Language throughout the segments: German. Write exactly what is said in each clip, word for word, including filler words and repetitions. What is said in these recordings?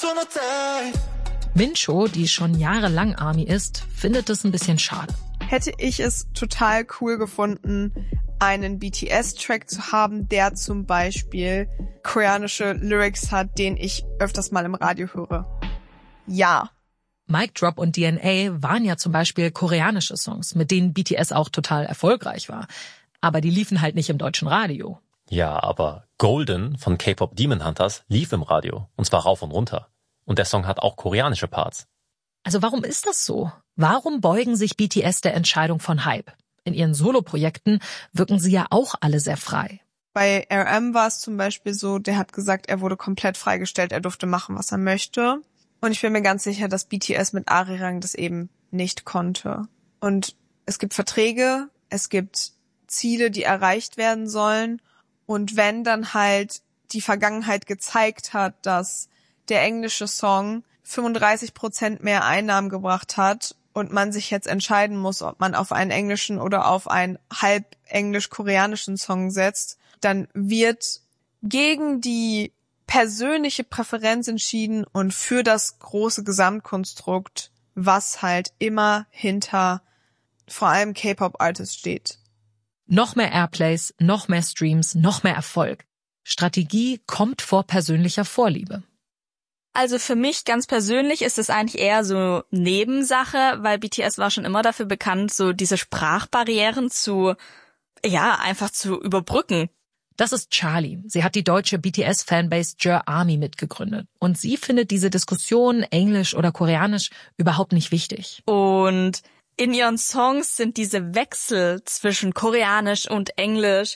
Mincho, die schon jahrelang ARMY ist, findet es ein bisschen schade. Hätte ich es total cool gefunden, einen B T S-Track zu haben, der zum Beispiel koreanische Lyrics hat, den ich öfters mal im Radio höre. Ja. Mic Drop und D N A waren ja zum Beispiel koreanische Songs, mit denen B T S auch total erfolgreich war. Aber die liefen halt nicht im deutschen Radio. Ja, aber Golden von K-Pop Demon Hunters lief im Radio, und zwar rauf und runter. Und der Song hat auch koreanische Parts. Also warum ist das so? Warum beugen sich B T S der Entscheidung von Hype? In ihren Soloprojekten wirken sie ja auch alle sehr frei. Bei R M war es zum Beispiel so, der hat gesagt, er wurde komplett freigestellt, er durfte machen, was er möchte. Und ich bin mir ganz sicher, dass B T S mit Arirang das eben nicht konnte. Und es gibt Verträge, es gibt Ziele, die erreicht werden sollen. Und wenn dann halt die Vergangenheit gezeigt hat, dass der englische Song fünfunddreißig Prozent mehr Einnahmen gebracht hat und man sich jetzt entscheiden muss, ob man auf einen englischen oder auf einen halb englisch-koreanischen Song setzt, dann wird gegen die persönliche Präferenz entschieden und für das große Gesamtkonstrukt, was halt immer hinter vor allem K-Pop-Artists steht. Noch mehr Airplays, noch mehr Streams, noch mehr Erfolg. Strategie kommt vor persönlicher Vorliebe. Also für mich ganz persönlich ist es eigentlich eher so Nebensache, weil B T S war schon immer dafür bekannt, so diese Sprachbarrieren zu, ja, einfach zu überbrücken. Das ist Charlie. Sie hat die deutsche B T S-Fanbase Jer Army mitgegründet. Und sie findet diese Diskussion, Englisch oder Koreanisch, überhaupt nicht wichtig. Und in ihren Songs sind diese Wechsel zwischen Koreanisch und Englisch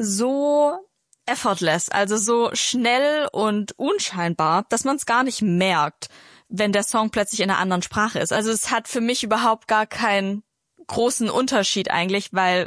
so effortless, also so schnell und unscheinbar, dass man es gar nicht merkt, wenn der Song plötzlich in einer anderen Sprache ist. Also es hat für mich überhaupt gar keinen großen Unterschied eigentlich, weil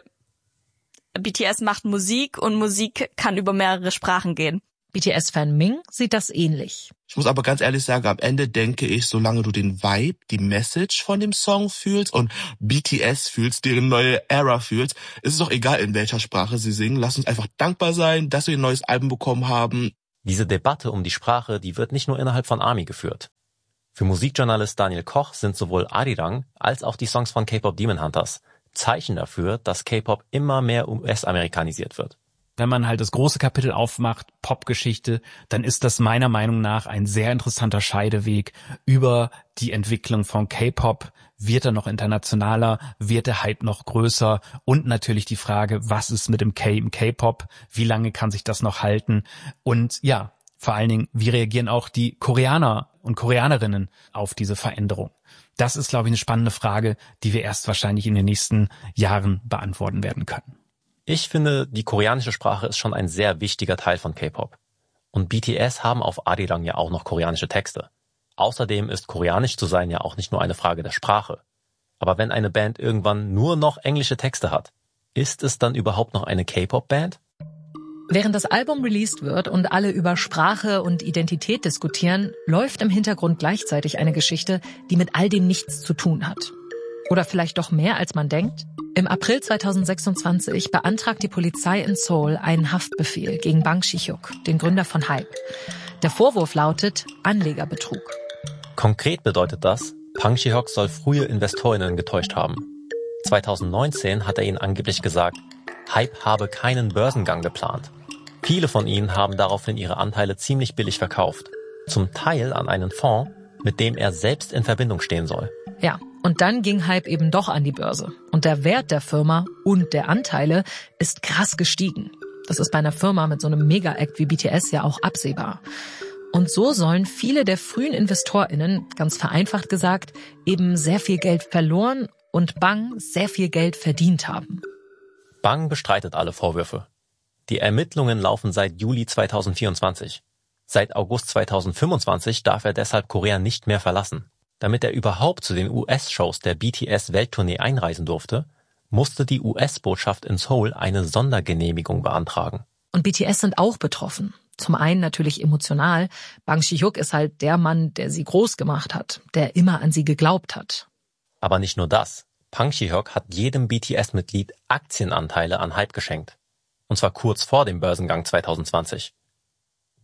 B T S macht Musik und Musik kann über mehrere Sprachen gehen. B T S-Fan Ming sieht das ähnlich. Ich muss aber ganz ehrlich sagen, am Ende denke ich, solange du den Vibe, die Message von dem Song fühlst und B T S fühlst, deren neue Era fühlst, ist es doch egal, in welcher Sprache sie singen. Lass uns einfach dankbar sein, dass wir ein neues Album bekommen haben. Diese Debatte um die Sprache, die wird nicht nur innerhalb von ARMY geführt. Für Musikjournalist Daniel Koch sind sowohl Arirang als auch die Songs von K-Pop Demon Hunters Zeichen dafür, dass K-Pop immer mehr U S-amerikanisiert wird. Wenn man halt das große Kapitel aufmacht, Popgeschichte, dann ist das meiner Meinung nach ein sehr interessanter Scheideweg über die Entwicklung von K-Pop. Wird er noch internationaler? Wird der Hype noch größer? Und natürlich die Frage, was ist mit dem K im K-Pop? Wie lange kann sich das noch halten? Und ja, vor allen Dingen, wie reagieren auch die Koreaner und Koreanerinnen auf diese Veränderung? Das ist, glaube ich, eine spannende Frage, die wir erst wahrscheinlich in den nächsten Jahren beantworten werden können. Ich finde, die koreanische Sprache ist schon ein sehr wichtiger Teil von K-Pop. Und B T S haben auf Arirang ja auch noch koreanische Texte. Außerdem ist koreanisch zu sein ja auch nicht nur eine Frage der Sprache. Aber wenn eine Band irgendwann nur noch englische Texte hat, ist es dann überhaupt noch eine K-Pop-Band? Während das Album released wird und alle über Sprache und Identität diskutieren, läuft im Hintergrund gleichzeitig eine Geschichte, die mit all dem nichts zu tun hat. Oder vielleicht doch mehr, als man denkt? Im April zweitausendsechsundzwanzig beantragt die Polizei in Seoul einen Haftbefehl gegen Bang Si-hyuk, den Gründer von Hype. Der Vorwurf lautet Anlegerbetrug. Konkret bedeutet das, Bang Si-hyuk soll frühe Investorinnen getäuscht haben. zweitausendneunzehn hat er ihnen angeblich gesagt, Hype habe keinen Börsengang geplant. Viele von ihnen haben daraufhin ihre Anteile ziemlich billig verkauft. Zum Teil an einen Fonds, mit dem er selbst in Verbindung stehen soll. Ja, und dann ging Hype eben doch an die Börse. Und der Wert der Firma und der Anteile ist krass gestiegen. Das ist bei einer Firma mit so einem Mega-Act wie B T S ja auch absehbar. Und so sollen viele der frühen InvestorInnen, ganz vereinfacht gesagt, eben sehr viel Geld verloren und Bang sehr viel Geld verdient haben. Bang bestreitet alle Vorwürfe. Die Ermittlungen laufen seit Juli zweitausendvierundzwanzig. Seit August zweitausendfünfundzwanzig darf er deshalb Korea nicht mehr verlassen. Damit er überhaupt zu den U S-Shows der B T S-Welttournee einreisen durfte, musste die U S-Botschaft in Seoul eine Sondergenehmigung beantragen. Und B T S sind auch betroffen. Zum einen natürlich emotional. Bang Si-hyuk ist halt der Mann, der sie groß gemacht hat, der immer an sie geglaubt hat. Aber nicht nur das. Bang Si-hyuk hat jedem B T S-Mitglied Aktienanteile an Hype geschenkt. Und zwar kurz vor dem Börsengang zweitausendzwanzig.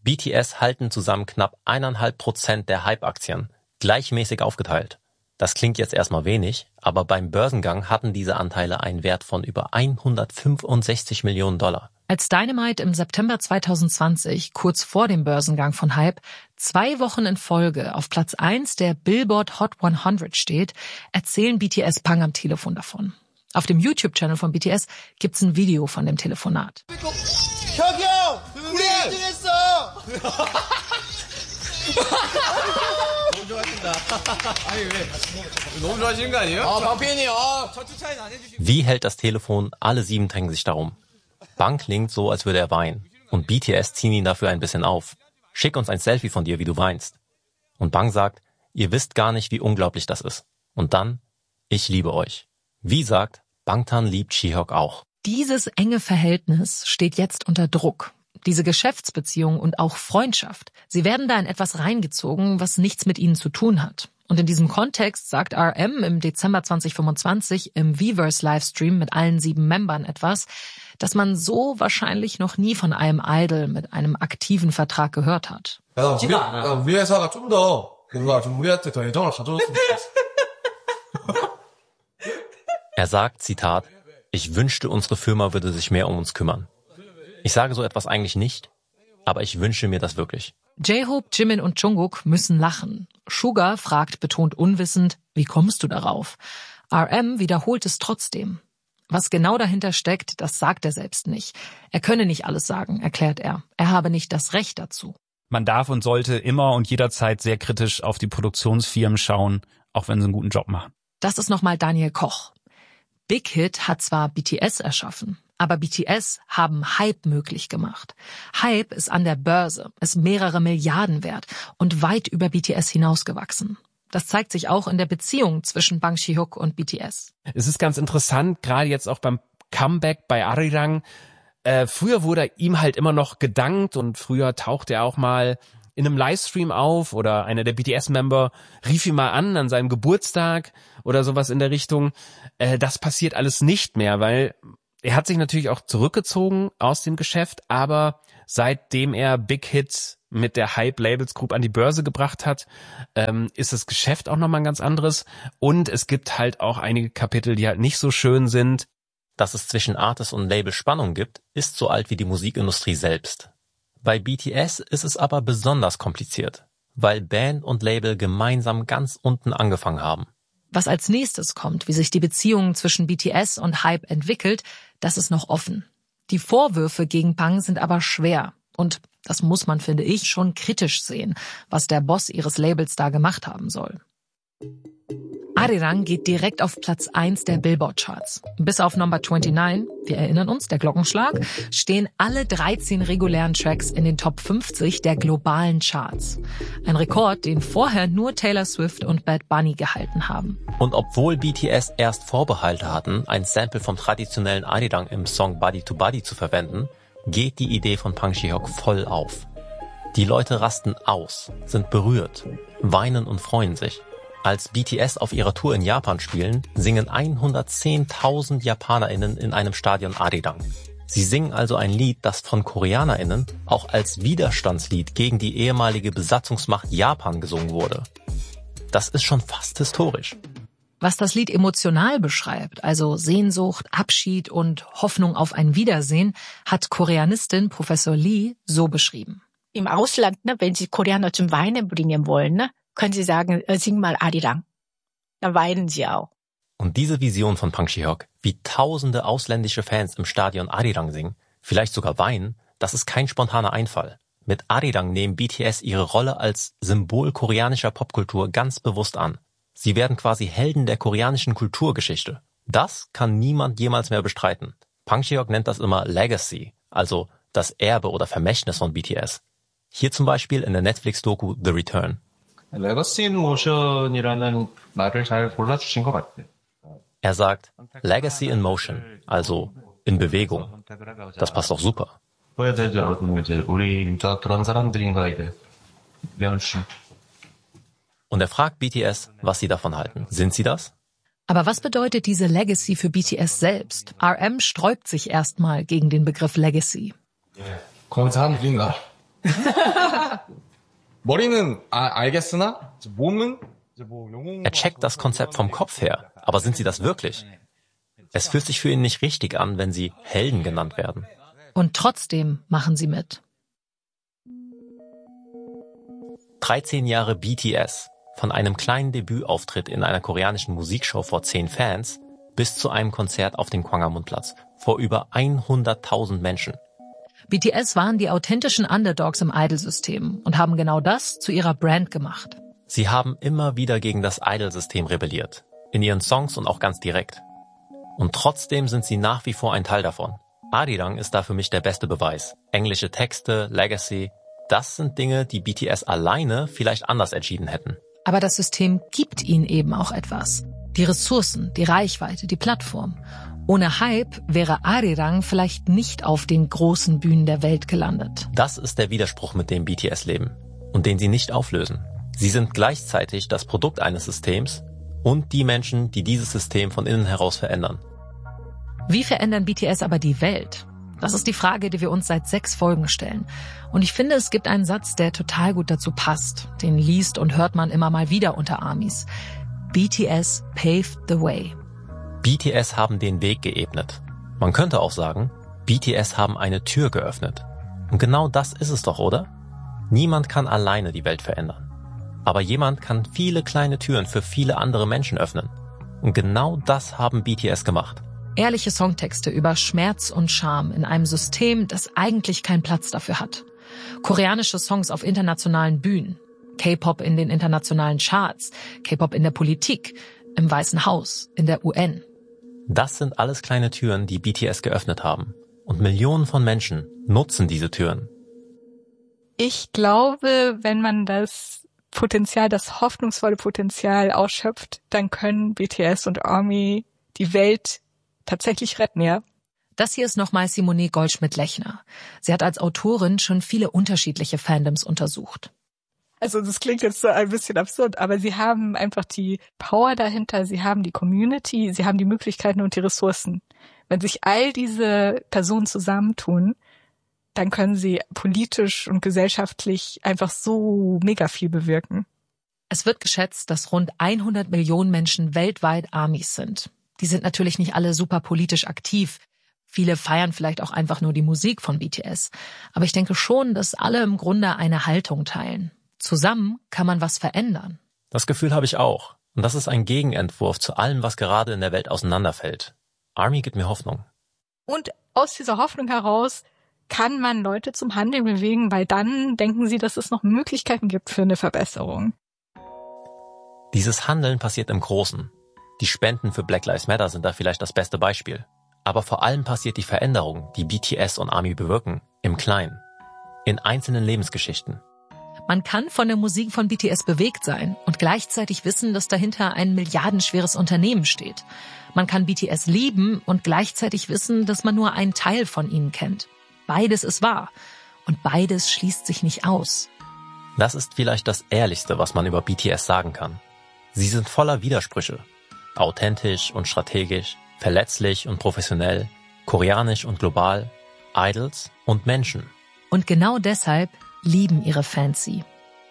B T S halten zusammen knapp eineinhalb Prozent der Hype-Aktien, gleichmäßig aufgeteilt. Das klingt jetzt erstmal wenig, aber beim Börsengang hatten diese Anteile einen Wert von über hundertfünfundsechzig Millionen Dollar. Als Dynamite im September zweitausendzwanzig, kurz vor dem Börsengang von Hype, zwei Wochen in Folge auf Platz eins der Billboard Hot hundert steht, erzählen B T S Bang am Telefon davon. Auf dem YouTube-Channel von B T S gibt's ein Video von dem Telefonat. Wie hält das Telefon? Alle sieben drängen sich darum. Bang klingt so, als würde er weinen. Und B T S ziehen ihn dafür ein bisschen auf. Schick uns ein Selfie von dir, wie du weinst. Und Bang sagt, ihr wisst gar nicht, wie unglaublich das ist. Und dann, ich liebe euch. Wie sagt, Bangtan liebt Jihock auch. Dieses enge Verhältnis steht jetzt unter Druck. Diese Geschäftsbeziehung und auch Freundschaft. Sie werden da in etwas reingezogen, was nichts mit ihnen zu tun hat. Und in diesem Kontext sagt R M im Dezember zweitausendfünfundzwanzig im Weverse-Livestream mit allen sieben Membern etwas, das man so wahrscheinlich noch nie von einem Idol mit einem aktiven Vertrag gehört hat. 야, 우리, 야, 우리 회사가 좀 더, 뭔가 좀 우리한테 더 애정을 가져줬으면 좋겠어. Er sagt, Zitat, ich wünschte, unsere Firma würde sich mehr um uns kümmern. Ich sage so etwas eigentlich nicht, aber ich wünsche mir das wirklich. J-Hope, Jimin und Jungkook müssen lachen. Suga fragt betont unwissend, wie kommst du darauf? R M wiederholt es trotzdem. Was genau dahinter steckt, das sagt er selbst nicht. Er könne nicht alles sagen, erklärt er. Er habe nicht das Recht dazu. Man darf und sollte immer und jederzeit sehr kritisch auf die Produktionsfirmen schauen, auch wenn sie einen guten Job machen. Das ist nochmal Daniel Koch. Big Hit hat zwar B T S erschaffen, aber B T S haben Hype möglich gemacht. Hype ist an der Börse, ist mehrere Milliarden wert und weit über B T S hinausgewachsen. Das zeigt sich auch in der Beziehung zwischen Bang Ji-hook und B T S. Es ist ganz interessant, gerade jetzt auch beim Comeback bei Arirang. Äh, früher wurde ihm halt immer noch gedankt und früher tauchte er auch mal in einem Livestream auf oder einer der B T S-Member rief ihn mal an an seinem Geburtstag oder sowas in der Richtung. Äh, das passiert alles nicht mehr, weil er hat sich natürlich auch zurückgezogen aus dem Geschäft, aber seitdem er Big Hits mit der Hype Labels Group an die Börse gebracht hat, ähm, ist das Geschäft auch nochmal ein ganz anderes. Und es gibt halt auch einige Kapitel, die halt nicht so schön sind. Dass es zwischen Artist und Label Spannung gibt, ist so alt wie die Musikindustrie selbst. Bei B T S ist es aber besonders kompliziert, weil Band und Label gemeinsam ganz unten angefangen haben. Was als nächstes kommt, wie sich die Beziehung zwischen B T S und Hype entwickelt, das ist noch offen. Die Vorwürfe gegen Bang sind aber schwer. Und das muss man, finde ich, schon kritisch sehen, was der Boss ihres Labels da gemacht haben soll. Arirang geht direkt auf Platz eins der Billboard-Charts. Bis auf Number neunundzwanzig, wir erinnern uns, der Glockenschlag, stehen alle dreizehn regulären Tracks in den Top fünfzig der globalen Charts. Ein Rekord, den vorher nur Taylor Swift und Bad Bunny gehalten haben. Und obwohl B T S erst Vorbehalte hatten, ein Sample vom traditionellen Arirang im Song Body to Body zu verwenden, geht die Idee von Bang Ji-hook voll auf. Die Leute rasten aus, sind berührt, weinen und freuen sich. Als B T S auf ihrer Tour in Japan spielen, singen hundertzehntausend JapanerInnen in einem Stadion Arirang. Sie singen also ein Lied, das von KoreanerInnen auch als Widerstandslied gegen die ehemalige Besatzungsmacht Japan gesungen wurde. Das ist schon fast historisch. Was das Lied emotional beschreibt, also Sehnsucht, Abschied und Hoffnung auf ein Wiedersehen, hat Koreanistin Professor Lee so beschrieben. Im Ausland, ne, wenn Sie Koreaner zum Weinen bringen wollen, ne, können Sie sagen, sing mal Arirang. Dann weinen sie auch. Und diese Vision von Bang Ji-hook, wie tausende ausländische Fans im Stadion Arirang singen, vielleicht sogar weinen, das ist kein spontaner Einfall. Mit Arirang nehmen B T S ihre Rolle als Symbol koreanischer Popkultur ganz bewusst an. Sie werden quasi Helden der koreanischen Kulturgeschichte. Das kann niemand jemals mehr bestreiten. Bang Ji-hook nennt das immer Legacy, also das Erbe oder Vermächtnis von B T S. Hier zum Beispiel in der Netflix-Doku The Return. Legacy in Motion이라는 말을 잘 골라주신 것 같아요. Er sagt Legacy in Motion, also in Bewegung. Das passt doch super. 보여야 되지 않았던 이제 우리 다 그런 사람들인가 이제 배워주신. Und er fragt B T S, was sie davon halten. Sind sie das? Aber was bedeutet diese Legacy für B T S selbst? R M sträubt sich erstmal gegen den Begriff Legacy. 거기 사람들인가 머리는 아, 알겠으나 몸은 이제 뭐 영웅. Er checkt das Konzept vom Kopf her, aber sind sie das wirklich? Es fühlt sich für ihn nicht richtig an, wenn sie Helden genannt werden. Und trotzdem machen sie mit. dreizehn Jahre B T S, von einem kleinen Debütauftritt in einer koreanischen Musikshow vor zehn Fans bis zu einem Konzert auf dem Gwanghwamun-Platz vor über hunderttausend Menschen. B T S waren die authentischen Underdogs im Idol-System und haben genau das zu ihrer Brand gemacht. Sie haben immer wieder gegen das Idol-System rebelliert, in ihren Songs und auch ganz direkt. Und trotzdem sind sie nach wie vor ein Teil davon. Arirang ist da für mich der beste Beweis. Englische Texte, Legacy, das sind Dinge, die B T S alleine vielleicht anders entschieden hätten. Aber das System gibt ihnen eben auch etwas. Die Ressourcen, die Reichweite, die Plattform. Ohne Hype wäre Arirang vielleicht nicht auf den großen Bühnen der Welt gelandet. Das ist der Widerspruch, mit dem B T S leben und den sie nicht auflösen. Sie sind gleichzeitig das Produkt eines Systems und die Menschen, die dieses System von innen heraus verändern. Wie verändern B T S aber die Welt? Das ist die Frage, die wir uns seit sechs Folgen stellen. Und ich finde, es gibt einen Satz, der total gut dazu passt. Den liest und hört man immer mal wieder unter Armies. B T S paved the way. B T S haben den Weg geebnet. Man könnte auch sagen, B T S haben eine Tür geöffnet. Und genau das ist es doch, oder? Niemand kann alleine die Welt verändern. Aber jemand kann viele kleine Türen für viele andere Menschen öffnen. Und genau das haben B T S gemacht. Ehrliche Songtexte über Schmerz und Scham in einem System, das eigentlich keinen Platz dafür hat. Koreanische Songs auf internationalen Bühnen. K-Pop in den internationalen Charts. K-Pop in der Politik. Im Weißen Haus. In der U N. Das sind alles kleine Türen, die B T S geöffnet haben. Und Millionen von Menschen nutzen diese Türen. Ich glaube, wenn man das Potenzial, das hoffnungsvolle Potenzial ausschöpft, dann können B T S und ARMY die Welt tatsächlich retten, ja. Das hier ist nochmal Simone Goldschmidt-Lechner. Sie hat als Autorin schon viele unterschiedliche Fandoms untersucht. Also das klingt jetzt so ein bisschen absurd, aber sie haben einfach die Power dahinter, sie haben die Community, sie haben die Möglichkeiten und die Ressourcen. Wenn sich all diese Personen zusammentun, dann können sie politisch und gesellschaftlich einfach so mega viel bewirken. Es wird geschätzt, dass rund hundert Millionen Menschen weltweit Armies sind. Die sind natürlich nicht alle super politisch aktiv. Viele feiern vielleicht auch einfach nur die Musik von B T S. Aber ich denke schon, dass alle im Grunde eine Haltung teilen. Zusammen kann man was verändern. Das Gefühl habe ich auch. Und das ist ein Gegenentwurf zu allem, was gerade in der Welt auseinanderfällt. ARMY gibt mir Hoffnung. Und aus dieser Hoffnung heraus kann man Leute zum Handeln bewegen, weil dann denken sie, dass es noch Möglichkeiten gibt für eine Verbesserung. Dieses Handeln passiert im Großen. Die Spenden für Black Lives Matter sind da vielleicht das beste Beispiel. Aber vor allem passiert die Veränderung, die B T S und ARMY bewirken, im Kleinen. In einzelnen Lebensgeschichten. Man kann von der Musik von B T S bewegt sein und gleichzeitig wissen, dass dahinter ein milliardenschweres Unternehmen steht. Man kann B T S lieben und gleichzeitig wissen, dass man nur einen Teil von ihnen kennt. Beides ist wahr. Und beides schließt sich nicht aus. Das ist vielleicht das Ehrlichste, was man über B T S sagen kann. Sie sind voller Widersprüche. Authentisch und strategisch, verletzlich und professionell, koreanisch und global, Idols und Menschen. Und genau deshalb lieben ihre Fans sie.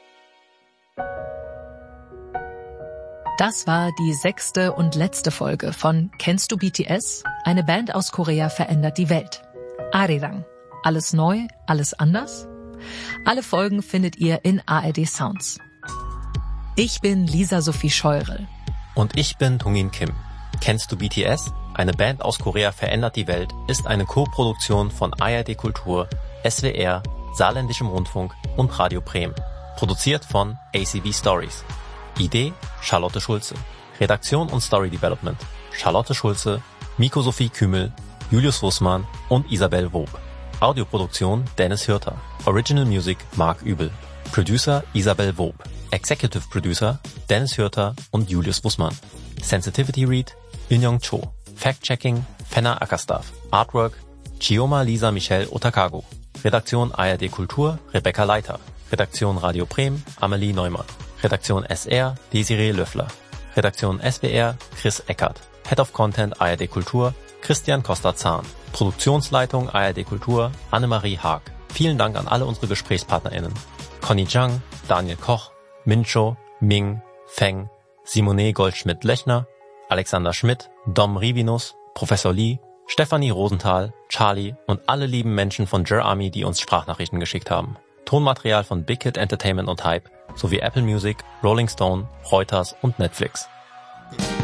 Das war die sechste und letzte Folge von Kennst du B T S? Eine Band aus Korea verändert die Welt. Arirang. Alles neu, alles anders? Alle Folgen findet ihr in A R D Sounds. Ich bin Lisa Sophie Scheurel. Und ich bin Tungin Kim. Kennst du B T S? Eine Band aus Korea verändert die Welt ist eine Co-Produktion von A R D Kultur, S W R, Saarländischem Rundfunk und Radio Bremen. Produziert von A C B Stories. Idee Charlotte Schulze. Redaktion und Story Development Charlotte Schulze, Miko Sophie Kümel, Julius Russmann und Isabel Wob. Audioproduktion Dennis Hürter. Original Music Marc Übel. Producer Isabel Wob. Executive Producer Dennis Hürter und Julius Russmann. Sensitivity Read Eunyoung Cho. Fact-Checking Fenna Ackerstaff. Artwork Chioma Lisa Michelle Otakago. Redaktion A R D Kultur Rebecca Leiter. Redaktion Radio Bremen Amelie Neumann. Redaktion S R Desiree Löffler. Redaktion S W R Chris Eckert. Head of Content A R D Kultur Christian Costa-Zahn. Produktionsleitung A R D Kultur Annemarie Haag. Vielen Dank an alle unsere GesprächspartnerInnen. Conny Zhang, Daniel Koch, Mincho, Ming, Feng, Simone Goldschmidt-Lechner, Alexander Schmidt, Dom Rivinus, Professor Lee, Stefanie Rosenthal, Charlie und alle lieben Menschen von Jer Army, die uns Sprachnachrichten geschickt haben. Tonmaterial von Big Hit Entertainment und Hype sowie Apple Music, Rolling Stone, Reuters und Netflix.